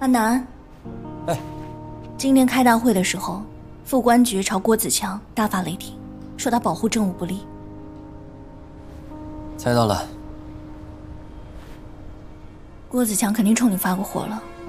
阿南， 哎， 今天开大会的时候，副官局朝郭子强大发雷霆，说他保护政务不力。 猜到了。 郭子强肯定冲你发过火了。